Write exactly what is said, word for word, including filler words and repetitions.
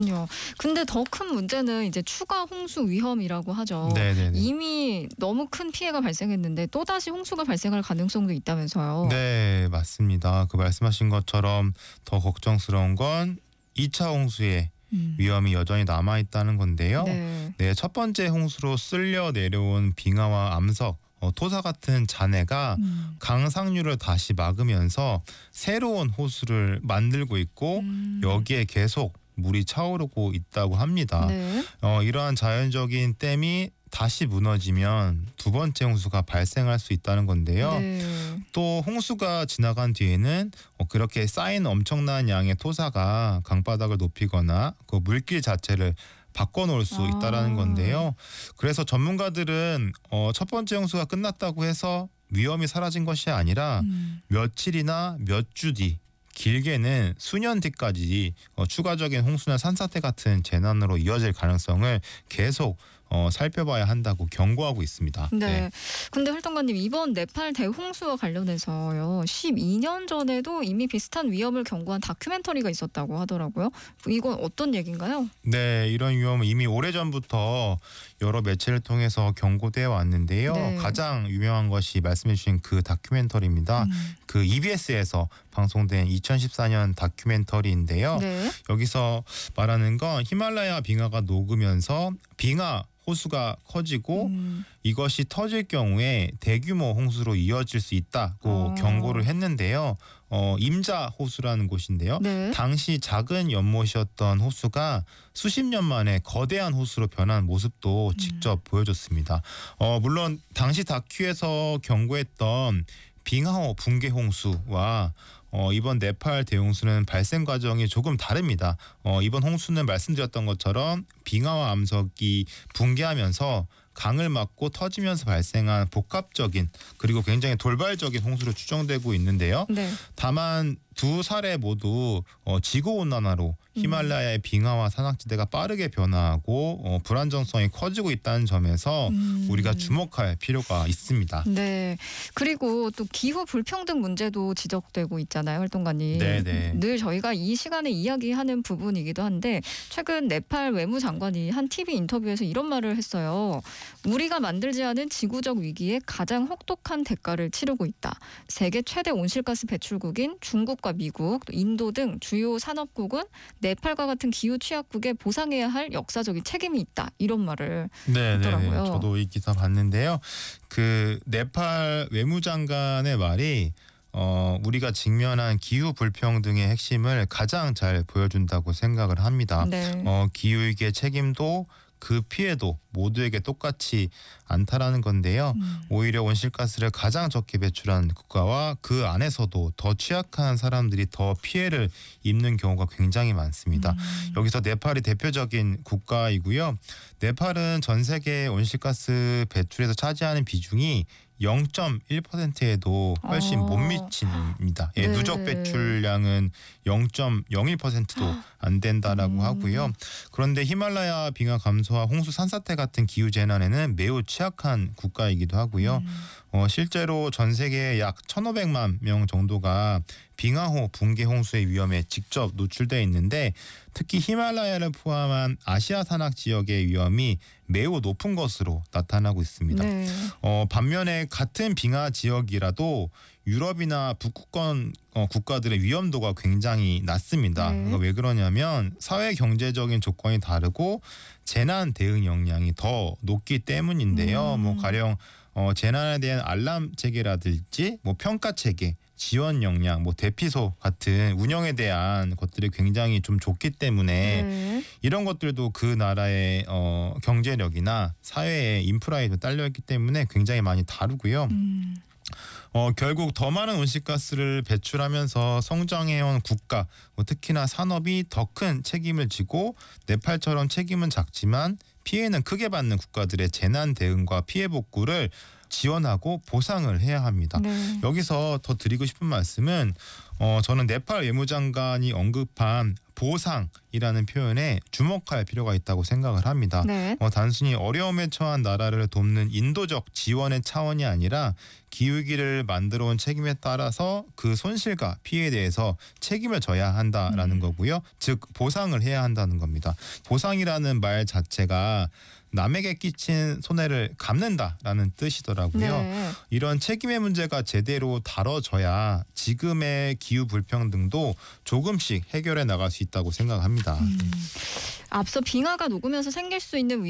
요. 근데 더 큰 문제는 이제 추가 홍수 위험이라고 하죠. 네네네. 이미 너무 큰 피해가 발생했는데 또다시 홍수가 발생할 가능성도 있다면서요. 네, 맞습니다. 그 말씀하신 것처럼 더 걱정스러운 건 이 차 홍수의 음. 위험이 여전히 남아있다는 건데요. 네. 네, 첫 번째 홍수로 쓸려 내려온 빙하와 암석, 어, 토사 같은 잔해가 음. 강 상류를 다시 막으면서 새로운 호수를 만들고 있고 음. 여기에 계속 물이 차오르고 있다고 합니다. 네. 어, 이러한 자연적인 댐이 다시 무너지면 두 번째 홍수가 발생할 수 있다는 건데요. 네. 또 홍수가 지나간 뒤에는 어, 그렇게 쌓인 엄청난 양의 토사가 강바닥을 높이거나 그 물길 자체를 바꿔놓을 수 아. 있다라는 건데요. 그래서 전문가들은 어, 첫 번째 홍수가 끝났다고 해서 위험이 사라진 것이 아니라 음. 며칠이나 몇 주 뒤, 길게는 수년 뒤까지 어, 추가적인 홍수나 산사태 같은 재난으로 이어질 가능성을 계속 어, 살펴봐야 한다고 경고하고 있습니다. 네. 네. 근데 활동가님, 이번 네팔 대홍수와 관련해서요. 십이 년 전에도 이미 비슷한 위험을 경고한 다큐멘터리가 있었다고 하더라고요. 이건 어떤 얘기인가요? 네, 이런 위험은 이미 오래전부터 여러 매체를 통해서 경고되어 왔는데요. 네. 가장 유명한 것이 말씀해 주신 그 다큐멘터리입니다. 음. 그 이비에스에서 방송된 이천십사 년 다큐멘터리인데요. 네. 여기서 말하는 건 히말라야 빙하가 녹으면서 빙하 호수가 커지고 음. 이것이 터질 경우에 대규모 홍수로 이어질 수 있다고 어. 경고를 했는데요. 어, 임자 호수라는 곳인데요. 네. 당시 작은 연못이었던 호수가 수십 년 만에 거대한 호수로 변한 모습도 직접 음. 보여줬습니다. 어, 물론 당시 다큐에서 경고했던 빙하호 붕괴 홍수와 어, 이번 네팔 대홍수는 발생 과정이 조금 다릅니다. 어, 이번 홍수는 말씀드렸던 것처럼 빙하와 암석이 붕괴하면서 강을 막고 터지면서 발생한 복합적인 그리고 굉장히 돌발적인 홍수로 추정되고 있는데요. 네. 다만 두 사례 모두 어, 지구온난화로 히말라야의 빙하와 산악지대가 빠르게 변화하고 어, 불안정성이 커지고 있다는 점에서 음. 우리가 주목할 필요가 있습니다. 네. 그리고 또 기후 불평등 문제도 지적되고 있잖아요, 활동가님. 네네. 늘 저희가 이 시간에 이야기하는 부분이기도 한데 최근 네팔 외무장관이 한 티비 인터뷰에서 이런 말을 했어요. 우리가 만들지 않은 지구적 위기에 가장 혹독한 대가를 치르고 있다. 세계 최대 온실가스 배출국인 중국과 미국, 또 인도 등 주요 산업국은 네팔과 같은 기후 취약국에 보상해야 할 역사적인 책임이 있다. 이런 말을 네, 네, 했더라고요. 저도 이 기사 봤는데요. 그 네팔 외무장관의 말이 어, 우리가 직면한 기후 불평등의 핵심을 가장 잘 보여준다고 생각을 합니다. 네. 어, 기후위기의 책임도 그 피해도 모두에게 똑같이 않다라는 건데요. 음. 오히려 온실가스를 가장 적게 배출한 국가와 그 안에서도 더 취약한 사람들이 더 피해를 입는 경우가 굉장히 많습니다. 음. 여기서 네팔이 대표적인 국가이고요. 네팔은 전 세계 온실가스 배출에서 차지하는 비중이 영 점 일 퍼센트에도 훨씬 어. 못 미칩니다. 예, 네. 누적 배출량은 영 점 영일 퍼센트도 안 된다라고 음. 하고요. 그런데 히말라야 빙하 감소와 홍수 산사태 같은 기후 재난에는 매우 취약한 국가이기도 하고요. 음. 어, 실제로 전 세계 약 천오백만 명 정도가 빙하호 붕괴 홍수의 위험에 직접 노출돼 있는데 특히 히말라야를 포함한 아시아 산악 지역의 위험이 매우 높은 것으로 나타나고 있습니다. 네. 어, 반면에 같은 빙하 지역이라도 유럽이나 북극권 어, 국가들의 위험도가 굉장히 낮습니다. 네. 그러니까 왜 그러냐면 사회 경제적인 조건이 다르고 재난 대응 역량이 더 높기 때문인데요. 음. 뭐 가령 어, 재난에 대한 알람 체계라든지 뭐 평가 체계, 지원 역량, 뭐 대피소 같은 운영에 대한 것들이 굉장히 좀 좋기 때문에 네. 이런 것들도 그 나라의 어, 경제력이나 사회의 인프라에 딸려 있기 때문에 굉장히 많이 다르고요. 음. 어, 결국 더 많은 온실가스를 배출하면서 성장해온 국가, 뭐 특히나 산업이 더 큰 책임을 지고 네팔처럼 책임은 작지만 피해는 크게 받는 국가들의 재난 대응과 피해 복구를 지원하고 보상을 해야 합니다. 네. 여기서 더 드리고 싶은 말씀은 어, 저는 네팔 외무장관이 언급한 보상이라는 표현에 주목할 필요가 있다고 생각을 합니다. 네. 어, 단순히 어려움에 처한 나라를 돕는 인도적 지원의 차원이 아니라 기후위기를 만들어 온 책임에 따라서 그 손실과 피해에 대해서 책임을 져야 한다라는 음. 거고요. 즉 보상을 해야 한다는 겁니다. 보상이라는 말 자체가 남에게 끼친 손해를 갚는다라는 뜻이더라고요. 네. 이런 책임의 문제가 제대로 다뤄져야 지금의 기후 불평등도 조금씩 해결해 나갈 수 있다고 생각합니다. 음. 앞서 빙하가 녹으면서 생길 수 있는